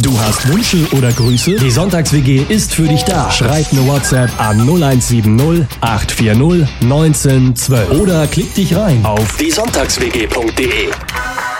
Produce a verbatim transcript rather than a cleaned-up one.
Du hast Wünsche oder Grüße? Die Sonntags-W G ist für dich da. Schreib eine WhatsApp an null eins sieben null acht vier null eins neun eins zwei oder klick dich rein auf die sonntags w g punkt de.